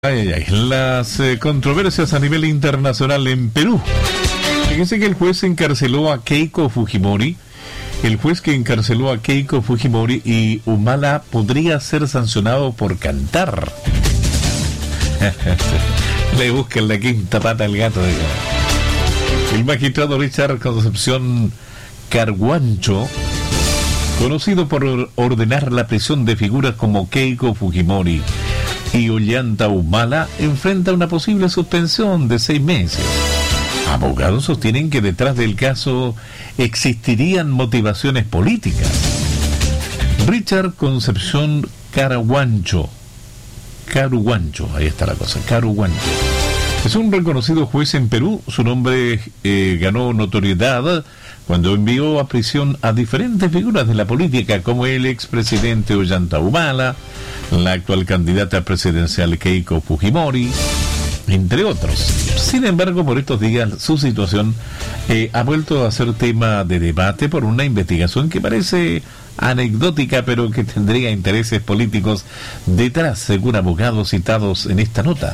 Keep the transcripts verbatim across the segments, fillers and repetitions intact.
Ay, ay, ay. Las eh, controversias a nivel internacional en Perú. Fíjense que el juez encarceló a Keiko Fujimori. El juez que encarceló a Keiko Fujimori y Humala podría ser sancionado por cantar. Le buscan la quinta pata al gato. Digo. El magistrado Richard Concepción Carguancho, conocido por ordenar la prisión de figuras como Keiko Fujimori y Ollanta Humala, enfrenta una posible suspensión de seis meses. Abogados sostienen que detrás del caso existirían motivaciones políticas. Richard Concepción Carguancho, Carguancho, ahí está la cosa, Carguancho, es un reconocido juez en Perú. Su nombre eh, ganó notoriedad cuando envió a prisión a diferentes figuras de la política, como el expresidente Ollanta Humala, la actual candidata presidencial Keiko Fujimori, entre otros. Sin embargo, por estos días su situación eh, ha vuelto a ser tema de debate por una investigación que parece anecdótica, pero que tendría intereses políticos detrás, según abogados citados en esta nota.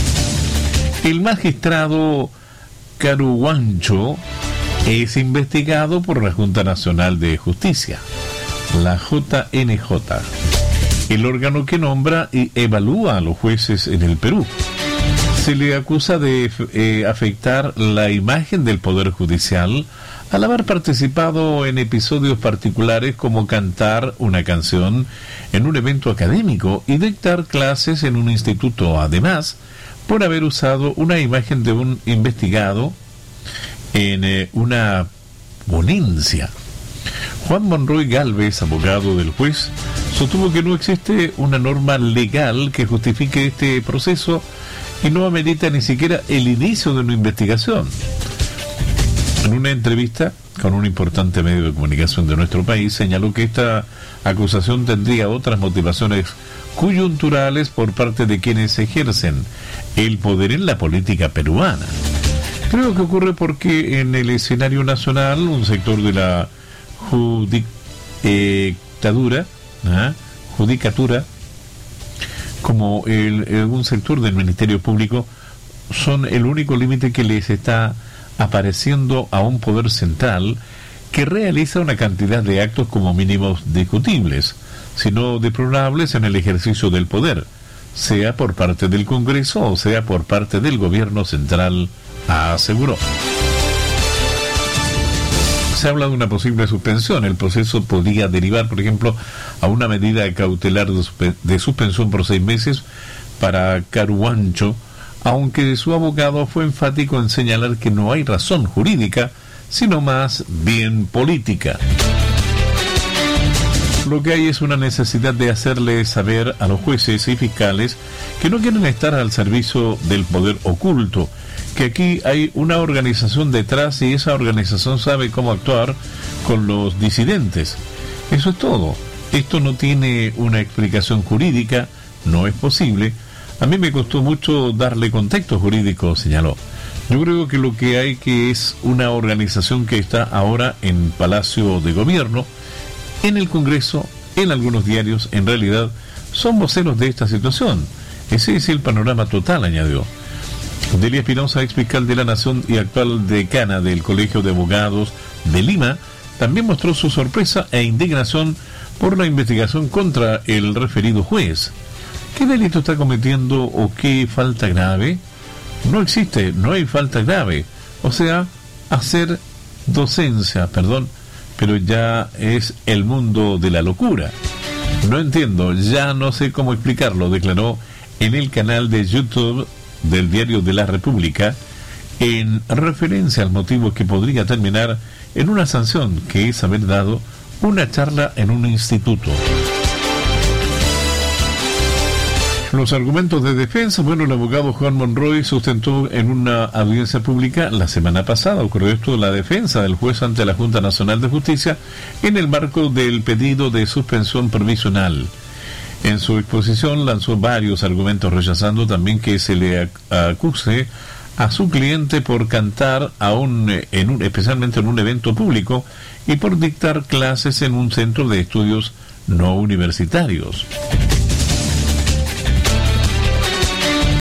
El magistrado Carguancho es investigado por la Junta Nacional de Justicia, la J N J, el órgano que nombra y evalúa a los jueces en el Perú. Se le acusa de eh, afectar la imagen del Poder Judicial al haber participado en episodios particulares como cantar una canción en un evento académico y dictar clases en un instituto, además por haber usado una imagen de un investigado en eh, una ponencia. Juan Monroy Galvez, abogado del juez, sostuvo que no existe una norma legal que justifique este proceso y no amerita ni siquiera el inicio de una investigación. En una entrevista con un importante medio de comunicación de nuestro país, señaló que esta acusación tendría otras motivaciones coyunturales por parte de quienes ejercen el poder en la política peruana. Creo que ocurre porque en el escenario nacional un sector de la judicatura, ¿eh? judicatura como el, algún sector del Ministerio Público son el único límite que les está apareciendo a un poder central que realiza una cantidad de actos como mínimos discutibles, sino deplorables en el ejercicio del poder, sea por parte del Congreso o sea por parte del gobierno central, aseguró. Se habla de una posible suspensión. El proceso podría derivar, por ejemplo, a una medida cautelar de, suspe- de suspensión por seis meses para Carguancho, aunque su abogado fue enfático en señalar que no hay razón jurídica, sino más bien política. Lo que hay es una necesidad de hacerle saber a los jueces y fiscales que no quieren estar al servicio del poder oculto, que aquí hay una organización detrás y esa organización sabe cómo actuar con los disidentes. Eso es todo. Esto no tiene una explicación jurídica, no es posible. A mí me costó mucho darle contexto jurídico, señaló. Yo creo que lo que hay que es una organización que está ahora en Palacio de Gobierno, en el Congreso, en algunos diarios, en realidad son voceros de esta situación. Ese es el panorama total, añadió. Delia Espinosa, ex fiscal de la Nación y actual decana del Colegio de Abogados de Lima, también mostró su sorpresa e indignación por la investigación contra el referido juez. ¿Qué delito está cometiendo o qué falta grave? No existe, no hay falta grave. O sea, hacer docencia, perdón, pero ya es el mundo de la locura. No entiendo, ya no sé cómo explicarlo, declaró en el canal de YouTube del Diario de la República, en referencia al motivo que podría terminar en una sanción, que es haber dado una charla en un instituto. Los argumentos de defensa, bueno, el abogado Juan Monroy sustentó en una audiencia pública la semana pasada, ocurrió esto, la defensa del juez ante la Junta Nacional de Justicia en el marco del pedido de suspensión provisional. En su exposición lanzó varios argumentos rechazando también que se le acuse a su cliente por cantar a un, en un, especialmente en un evento público y por dictar clases en un centro de estudios no universitarios.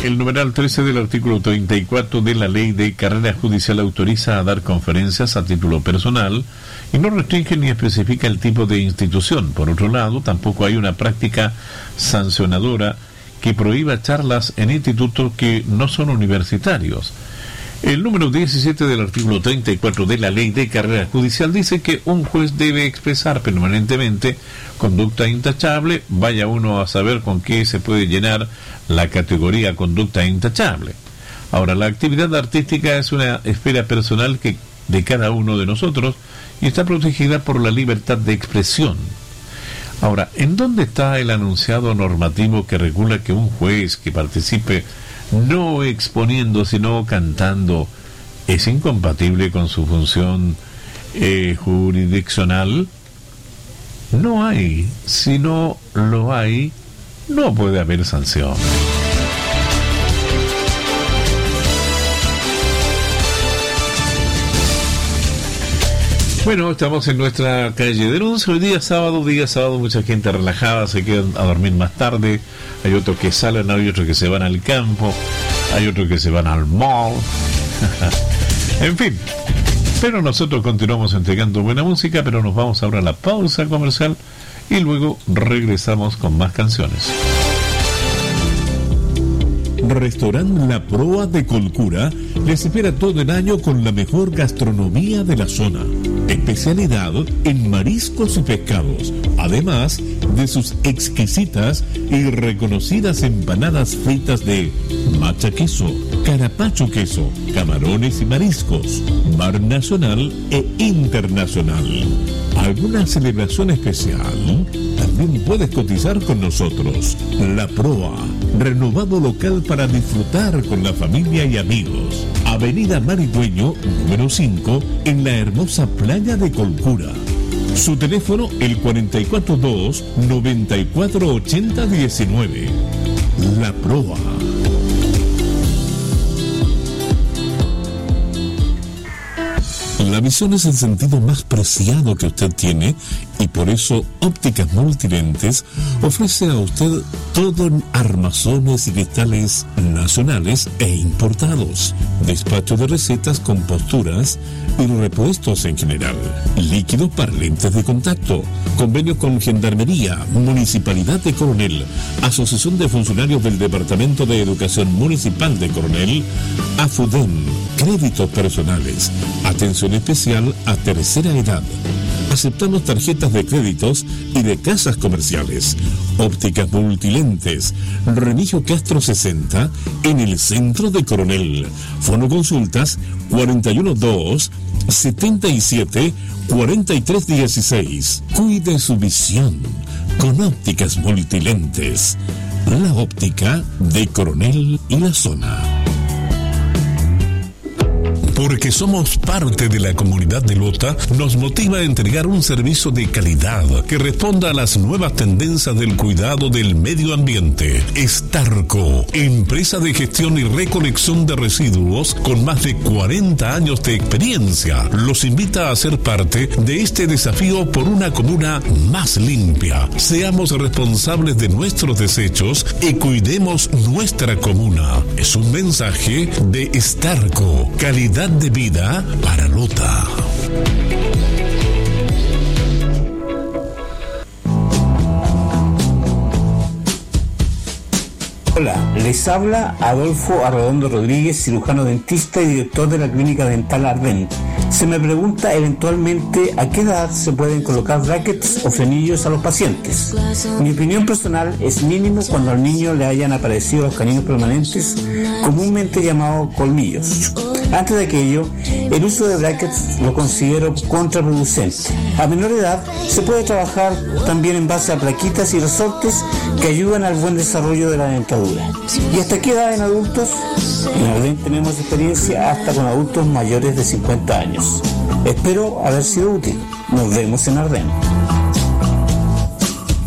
el numeral trece del artículo treinta y cuatro de la Ley de Carrera Judicial autoriza a dar conferencias a título personal y no restringe ni especifica el tipo de institución. Por otro lado, tampoco hay una práctica sancionadora que prohíba charlas en institutos que no son universitarios. El número diecisiete del artículo treinta y cuatro de la Ley de Carrera Judicial dice que un juez debe expresar permanentemente conducta intachable. Vaya uno a saber con qué se puede llenar la categoría conducta intachable. Ahora, la actividad artística es una esfera personal que de cada uno de nosotros y está protegida por la libertad de expresión. Ahora, ¿en dónde está el anunciado normativo que regula que un juez que participe no exponiendo sino cantando es incompatible con su función eh, jurisdiccional? No hay. Si no lo hay, no puede haber sanción. Bueno, estamos en nuestra calle denuncia. Hoy día sábado, día sábado, mucha gente relajada, se quedan a dormir más tarde. Hay otros que salen, hay otros que se van al campo, hay otros que se van al mall. En fin, pero nosotros continuamos entregando buena música, pero nos vamos ahora a la pausa comercial y luego regresamos con más canciones. Restaurante La Proa de Colcura les espera todo el año con la mejor gastronomía de la zona. Especialidad en mariscos y pescados, además de sus exquisitas y reconocidas empanadas fritas de macha queso, carapacho queso, camarones y mariscos, bar nacional e internacional. ¿Alguna celebración especial? También puedes cotizar con nosotros. La Proa, renovado local para disfrutar con la familia y amigos. Avenida Marigüeño, número cinco, en la hermosa playa de Colcura. Su teléfono, el cuatro cuatro dos, nueve cuatro ocho cero uno nueve. La Proa. La visión es el sentido más preciado que usted tiene y por eso Ópticas Multilentes ofrece a usted todo en armazones y cristales nacionales e importados, despacho de recetas con posturas y repuestos en general, líquidos para lentes de contacto, convenio con Gendarmería, Municipalidad de Coronel, Asociación de Funcionarios del Departamento de Educación Municipal de Coronel, AFUDEM, créditos personales, atención especial a tercera edad. Aceptamos tarjetas de créditos y de casas comerciales. Ópticas Multilentes, Remigio Castro sesenta, en el centro de Coronel. Fono consultas cuatro uno dos, siete siete, cuatro tres uno seis. Cuide su visión con Ópticas Multilentes. La óptica de Coronel y la zona. Porque somos parte de la comunidad de Lota, nos motiva a entregar un servicio de calidad que responda a las nuevas tendencias del cuidado del medio ambiente. Estarco, empresa de gestión y recolección de residuos con más de cuarenta años de experiencia, los invita a ser parte de este desafío por una comuna más limpia. Seamos responsables de nuestros desechos y cuidemos nuestra comuna. Es un mensaje de Estarco, calidad de vida para Lota. Hola, les habla Adolfo Arredondo Rodríguez, cirujano dentista y director de la Clínica Dental Arden. Se me pregunta eventualmente a qué edad se pueden colocar brackets o frenillos a los pacientes. Mi opinión personal es mínimo cuando al niño le hayan aparecido los caninos permanentes, comúnmente llamados colmillos. Antes de aquello, el uso de brackets lo considero contraproducente. A menor edad se puede trabajar también en base a plaquitas y resortes que ayudan al buen desarrollo de la dentadura. ¿Y hasta qué edad en adultos? En Arden tenemos experiencia hasta con adultos mayores de cincuenta años. Espero haber sido útil. Nos vemos en Arden.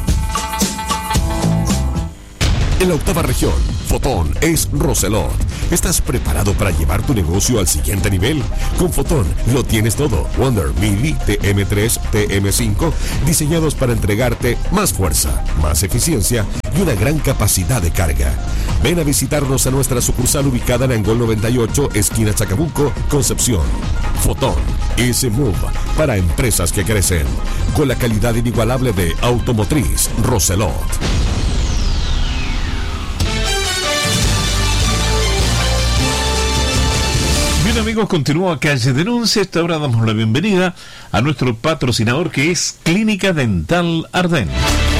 En la octava región, Fotón es Roselot, ¿Estás preparado para llevar tu negocio al siguiente nivel? Con Fotón lo tienes todo. Wonder Mini, T M tres, T M cinco, diseñados para entregarte más fuerza, más eficiencia y una gran capacidad de carga. Ven a visitarnos a nuestra sucursal ubicada en Angol noventa y ocho, esquina Chacabuco, Concepción. Fotón, ese move para empresas que crecen, con la calidad inigualable de Automotriz Roselot. Bien amigos, continúa Calle Denuncia. Esta hora damos la bienvenida a nuestro patrocinador que es Clínica Dental Ardén.